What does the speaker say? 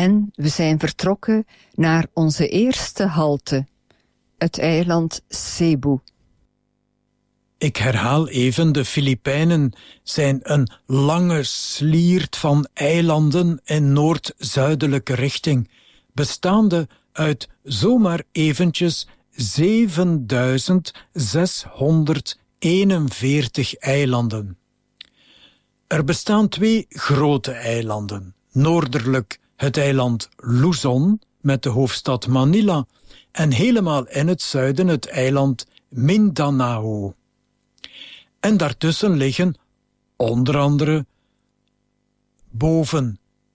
En we zijn vertrokken naar onze eerste halte, het eiland Cebu. Ik herhaal even, de Filipijnen zijn een lange sliert van eilanden in noord-zuidelijke richting, bestaande uit zomaar eventjes 7641 eilanden. Er bestaan 2 grote eilanden, noordelijk het eiland Luzon met de hoofdstad Manila en helemaal in het zuiden het eiland Mindanao. En daartussen liggen onder andere boven